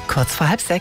Kurz vor 5:30.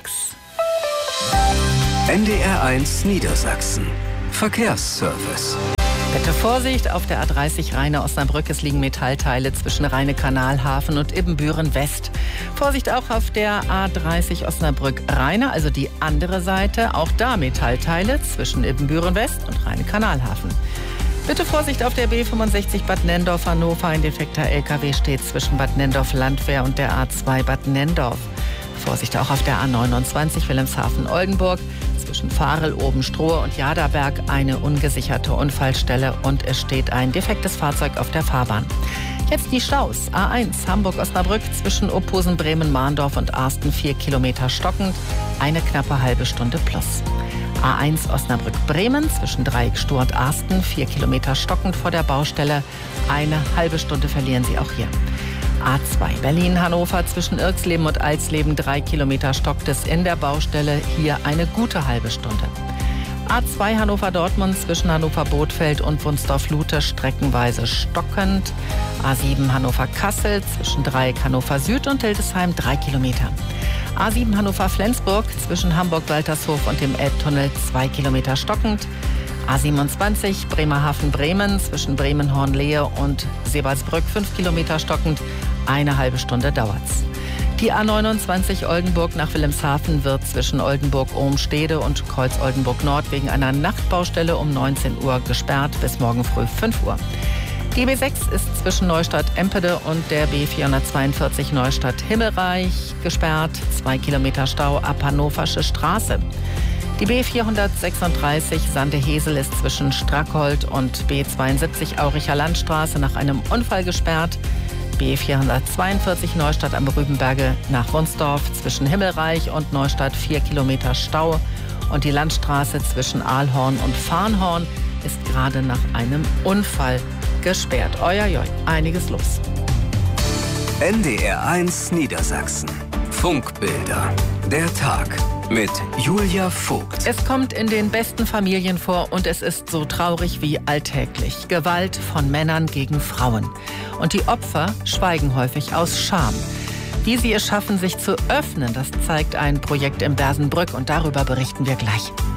NDR1 Niedersachsen. Verkehrsservice. Bitte Vorsicht auf der A30 Rheine-Osnabrück. Es liegen Metallteile zwischen Rheine-Kanalhafen und Ibbenbüren West. Vorsicht auch auf der A30 Osnabrück-Rheine, also die andere Seite. Auch da Metallteile zwischen Ibbenbüren West und Rheine-Kanalhafen. Bitte Vorsicht auf der B65 Bad Nenndorf-Hannover. Ein defekter LKW steht zwischen Bad Nenndorf-Landwehr und der A2 Bad Nenndorf. Vorsicht auch auf der A29 Wilhelmshaven-Oldenburg. Zwischen Farel, Obenstrohe und Jaderberg eine ungesicherte Unfallstelle und es steht ein defektes Fahrzeug auf der Fahrbahn. Jetzt die Staus. A1 Hamburg-Osnabrück zwischen Opposen, Bremen, Mahndorf und Arsten 4 Kilometer stockend, eine knappe halbe Stunde plus. A1 Osnabrück-Bremen zwischen Dreieckstuhr und Arsten 4 Kilometer stockend vor der Baustelle, eine halbe Stunde verlieren Sie auch hier. A2 Berlin-Hannover zwischen Irxleben und Alsleben 3 Kilometer stockt es in der Baustelle, hier eine gute halbe Stunde. A2 Hannover-Dortmund zwischen Hannover-Bothfeld und Wunsdorf-Lute streckenweise stockend. A7 Hannover-Kassel zwischen Dreieck Hannover-Süd und Hildesheim 3 Kilometer. A7 Hannover-Flensburg zwischen Hamburg-Waltershof und dem Elbtunnel 2 Kilometer stockend. A27 Bremerhaven-Bremen zwischen Bremen-Hornlehe und Sebalsbrück 5 Kilometer stockend, eine halbe Stunde dauert's. Die A29 Oldenburg nach Wilhelmshaven wird zwischen Oldenburg-Ohmstede und Kreuz-Oldenburg-Nord wegen einer Nachtbaustelle um 19 Uhr gesperrt bis morgen früh 5 Uhr. Die B6 ist zwischen Neustadt-Empede und der B442 Neustadt-Himmelreich gesperrt, 2 Kilometer Stau ab Hannoversche Straße. Die B436 Sande-Hesel ist zwischen Strackholt und B72 Auricher Landstraße nach einem Unfall gesperrt. B442 Neustadt am Rübenberge nach Wunsdorf zwischen Himmelreich und Neustadt 4 Kilometer Stau. Und die Landstraße zwischen Aalhorn und Farnhorn ist gerade nach einem Unfall gesperrt. Uiuiui, einiges los. NDR1 Niedersachsen. Funkbilder. Der Tag mit Julia Vogt. Es kommt in den besten Familien vor und es ist so traurig wie alltäglich. Gewalt von Männern gegen Frauen. Und die Opfer schweigen häufig aus Scham. Wie sie es schaffen, sich zu öffnen, das zeigt ein Projekt in Bersenbrück und darüber berichten wir gleich.